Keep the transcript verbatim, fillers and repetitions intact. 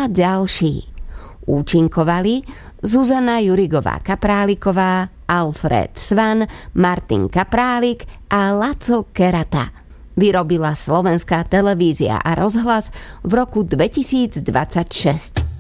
a ďalší. Účinkovali Zuzana Jurigová-Kapráliková, Alfred Svan, Martin Kaprálik a Laco Kerata. Vyrobila Slovenská televízia a rozhlas v roku dvetisícdvadsaťšesť.